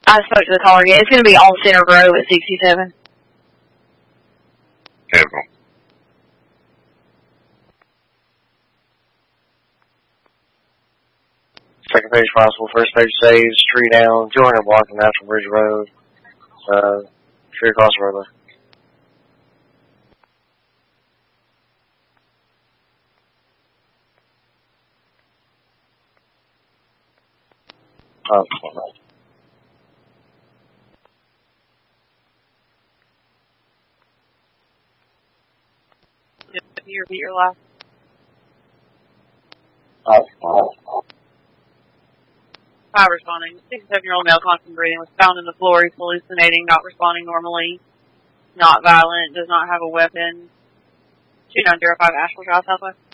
I spoke to the caller again. It's going to be on Center Grove at 67. Beautiful. Second page possible. First page saves. Tree down. 200 block of Natural Bridge Road. Tree across the roadway. Oh, no. Can you repeat your last? Hi, responding. 67-year-old male constant breathing was found in the floor. He's hallucinating, not responding normally, not violent, does not have a weapon. 2905 Asheville Drive, Southwest.